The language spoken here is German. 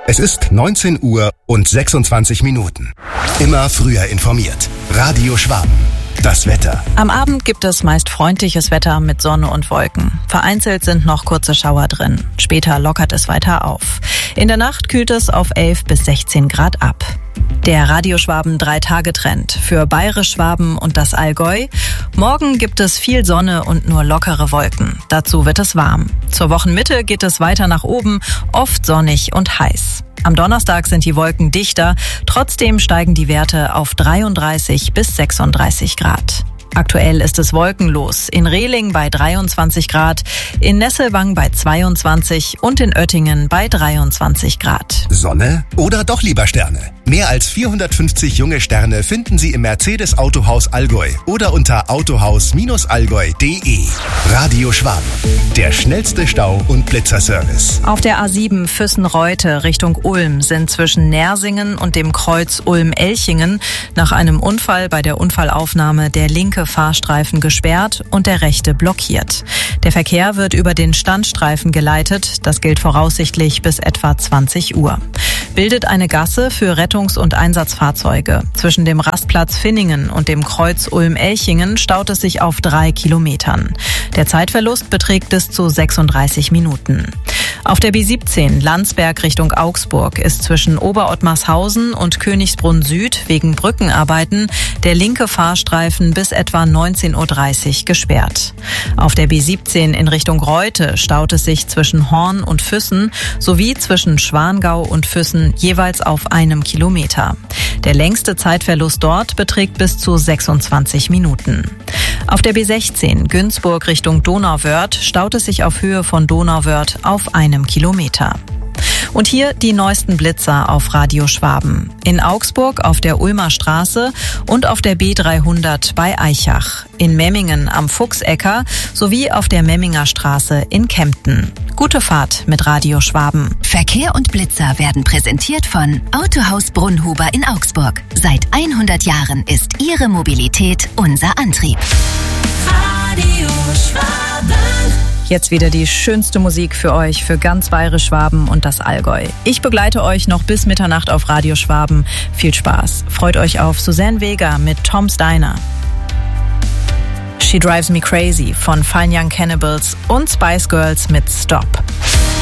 Es ist 19 Uhr und 26 Minuten. Immer früher informiert. Radio Schwaben. Das Wetter. Am Abend gibt es meist freundliches Wetter mit Sonne und Wolken. Vereinzelt sind noch kurze Schauer drin. Später lockert es weiter auf. In der Nacht kühlt es auf 11 bis 16 Grad ab. Der Radio Schwaben 3-Tage-Trend für Bayerisch Schwaben und das Allgäu. Morgen gibt es viel Sonne und nur lockere Wolken. Dazu wird es warm. Zur Wochenmitte geht es weiter nach oben, oft sonnig und heiß. Am Donnerstag sind die Wolken dichter, trotzdem steigen die Werte auf 33 bis 36 Grad. Aktuell ist es wolkenlos, in Rehling bei 23 Grad, in Nesselwang bei 22 und in Oettingen bei 23 Grad. Sonne oder doch lieber Sterne? Mehr als 450 junge Sterne finden Sie im Mercedes Autohaus Allgäu oder unter autohaus-allgäu.de. Radio Schwaben, der schnellste Stau- und Blitzerservice. Auf der A7 Füssen-Reute Richtung Ulm sind zwischen Nersingen und dem Kreuz Ulm-Elchingen nach einem Unfall bei der Unfallaufnahme der linke Fahrstreifen gesperrt und der rechte blockiert. Der Verkehr wird über den Standstreifen geleitet. Das gilt voraussichtlich bis etwa 20 Uhr. Bildet eine Gasse für Rettungs- und Einsatzfahrzeuge. Zwischen dem Rastplatz Finningen und dem Kreuz Ulm-Elchingen staut es sich auf 3 Kilometern. Der Zeitverlust beträgt bis zu 36 Minuten. Auf der B17 Landsberg Richtung Augsburg ist zwischen Oberottmarshausen und Königsbrunn Süd wegen Brückenarbeiten der linke Fahrstreifen bis etwa 19.30 Uhr gesperrt. Auf der B17 in Richtung Reute staut es sich zwischen Horn und Füssen sowie zwischen Schwangau und Füssen jeweils auf 1 Kilometer. Der längste Zeitverlust dort beträgt bis zu 26 Minuten. Auf der B16 Günzburg Richtung Donauwörth staut es sich auf Höhe von Donauwörth auf 1 Kilometer. Und hier die neuesten Blitzer auf Radio Schwaben. In Augsburg auf der Ulmer Straße und auf der B300 bei Aichach. In Memmingen am Fuchsecker sowie auf der Memminger Straße in Kempten. Gute Fahrt mit Radio Schwaben. Verkehr und Blitzer werden präsentiert von Autohaus Brunnhuber in Augsburg. Seit 100 Jahren ist Ihre Mobilität unser Antrieb. Radio Schwaben. Jetzt wieder die schönste Musik für euch, für ganz Bayerisch Schwaben und das Allgäu. Ich begleite euch noch bis Mitternacht auf Radio Schwaben. Viel Spaß. Freut euch auf Suzanne Vega mit Tom's Diner. She Drives Me Crazy von Fine Young Cannibals und Spice Girls mit Stop.